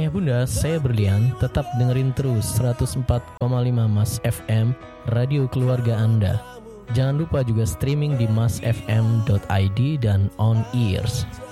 Ayah bunda, saya Berlian. Tetap dengerin terus 104,5 Mas FM, radio keluarga Anda. Jangan lupa juga streaming di masfm.id dan on ears.